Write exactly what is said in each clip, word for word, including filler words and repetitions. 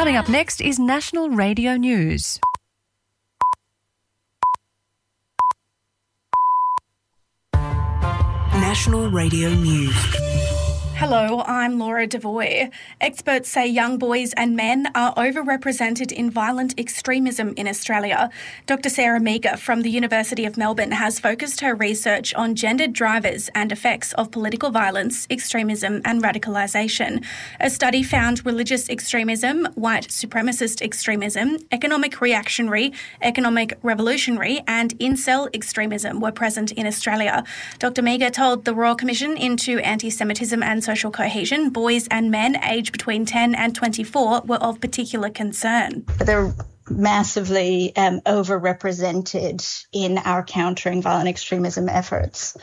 Coming up next is National Radio News. National Radio News. Hello, I'm Laura Devoy. Experts say young boys and men are overrepresented in violent extremism in Australia. Doctor Sarah Meager from the University of Melbourne has focused her research on gendered drivers and effects of political violence, extremism and radicalisation. A study found religious extremism, white supremacist extremism, economic reactionary, economic revolutionary and incel extremism were present in Australia. Doctor Meager told the Royal Commission into Anti-Semitism and Social Cohesion, boys and men aged between ten and twenty-four were of particular concern. They're massively um, overrepresented in our countering violent extremism efforts.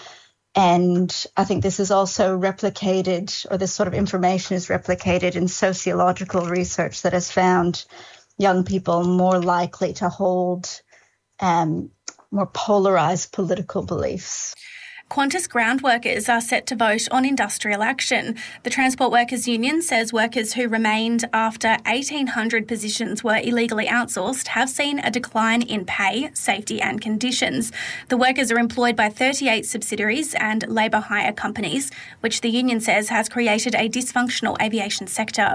And I think this is also replicated, or this sort of information is replicated in sociological research that has found young people more likely to hold um, more polarised political beliefs. Qantas ground workers are set to vote on industrial action. The Transport Workers Union says workers who remained after eighteen hundred positions were illegally outsourced have seen a decline in pay, safety and conditions. The workers are employed by thirty-eight subsidiaries and labour hire companies, which the union says has created a dysfunctional aviation sector.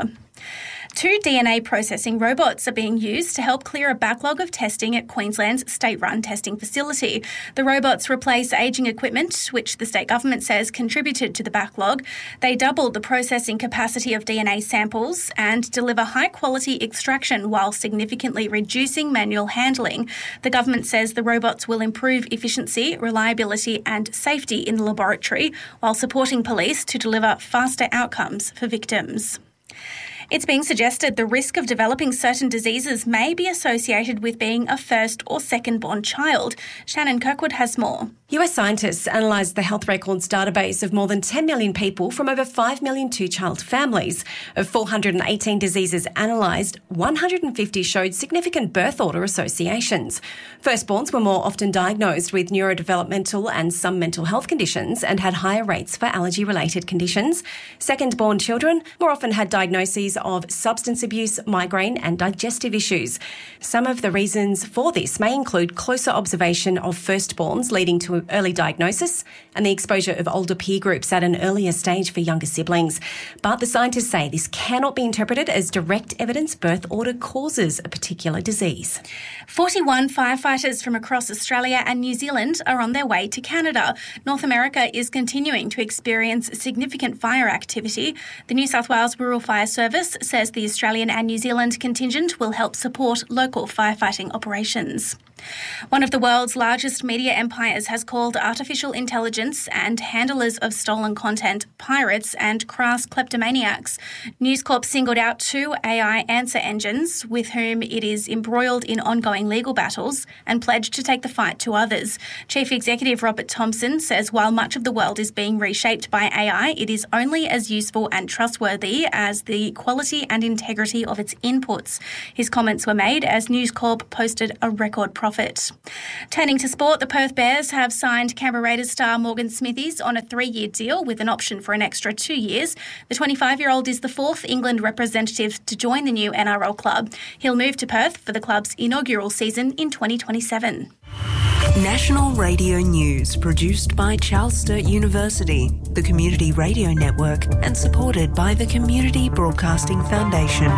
Two D N A processing robots are being used to help clear a backlog of testing at Queensland's state-run testing facility. The robots replace ageing equipment, which the state government says contributed to the backlog. They double the processing capacity of D N A samples and deliver high-quality extraction while significantly reducing manual handling. The government says the robots will improve efficiency, reliability and safety in the laboratory while supporting police to deliver faster outcomes for victims. It's being suggested the risk of developing certain diseases may be associated with being a first or second-born child. Shannon Kirkwood has more. U S scientists analysed the health records database of more than ten million people from over five million two-child families. Of four hundred eighteen diseases analysed, one hundred fifty showed significant birth order associations. Firstborns were more often diagnosed with neurodevelopmental and some mental health conditions and had higher rates for allergy-related conditions. Second-born children more often had diagnoses of substance abuse, migraine and digestive issues. Some of the reasons for this may include closer observation of firstborns leading to early diagnosis and the exposure of older peer groups at an earlier stage for younger siblings. But the scientists say this cannot be interpreted as direct evidence birth order causes a particular disease. forty-one firefighters from across Australia and New Zealand are on their way to Canada. North America is continuing to experience significant fire activity. The New South Wales Rural Fire Service says the Australian and New Zealand contingent will help support local firefighting operations. One of the world's largest media empires has called artificial intelligence and handlers of stolen content pirates and crass kleptomaniacs. News Corp singled out two A I answer engines with whom it is embroiled in ongoing legal battles and pledged to take the fight to others. Chief Executive Robert Thomson says while much of the world is being reshaped by A I, it is only as useful and trustworthy as the quality and integrity of its inputs. His comments were made as News Corp posted a record profit. Turning to sport, the Perth Bears have signed Canberra Raiders star Morgan Smithies on a three-year deal with an option for an extra two years. The twenty-five-year-old is the fourth England representative to join the new N R L club. He'll move to Perth for the club's inaugural season in twenty twenty-seven. National Radio News, produced by Charles Sturt University, the Community Radio Network, and supported by the Community Broadcasting Foundation.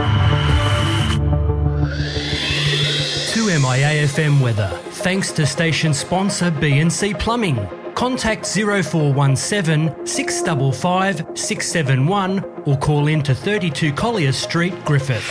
To M I A F M weather, thanks to station sponsor B and C Plumbing. Contact zero four one seven, six five five, six seven one or call in to thirty-two Collier Street, Griffith.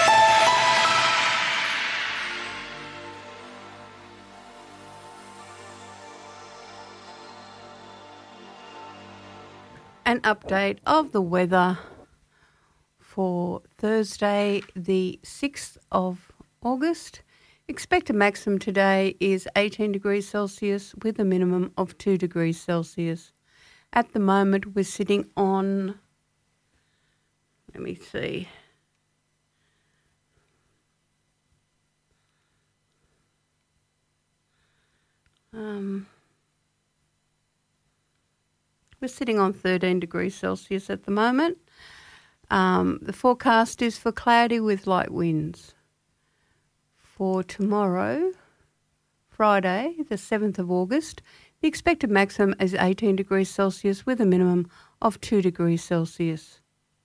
An update of the weather for Thursday, the sixth of August. Expect a maximum today is eighteen degrees Celsius with a minimum of two degrees Celsius. At the moment, we're sitting on, let me see, um, we're sitting on thirteen degrees Celsius at the moment. Um, the forecast is for cloudy with light winds. For tomorrow, Friday, the seventh of August, the expected maximum is eighteen degrees Celsius with a minimum of two degrees Celsius.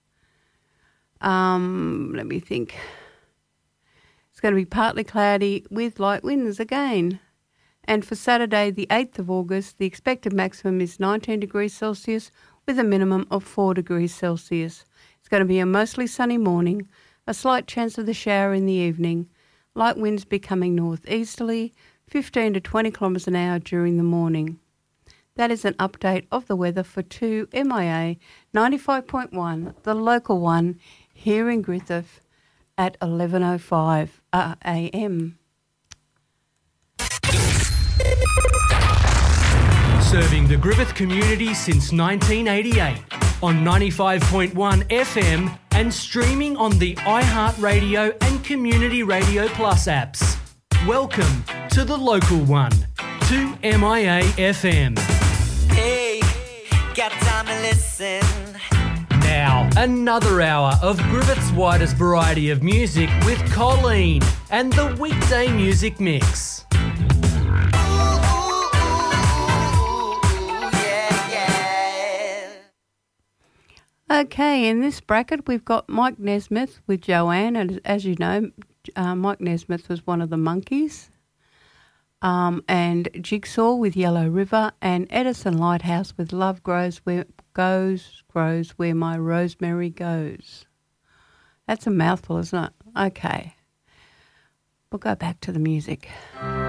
Um, let me think. It's going to be partly cloudy with light winds again. And for Saturday, the eighth of August, the expected maximum is nineteen degrees Celsius with a minimum of four degrees Celsius. It's going to be a mostly sunny morning, a slight chance of the shower in the evening, light winds becoming northeasterly, fifteen to twenty kilometres an hour during the morning. That is an update of the weather for two M I A ninety-five point one, the local one, here in Griffith at eleven oh five a m. Serving the Griffith community since nineteen eighty-eight on ninety-five point one F M and streaming on the iHeartRadio and Community Radio Plus apps. Welcome to the local one, two M I A F M. Hey, got time to listen. Now, another hour of Griffith's widest variety of music with Colleen and the weekday music mix. Okay, in this bracket we've got Mike Nesmith with Joanne, and as you know, uh, Mike Nesmith was one of the Monkees, um, and Jigsaw with Yellow River, and Edison Lighthouse with Love Grows Where Goes Grows Where My Rosemary Goes. That's a mouthful, isn't it? Okay, we'll go back to the music.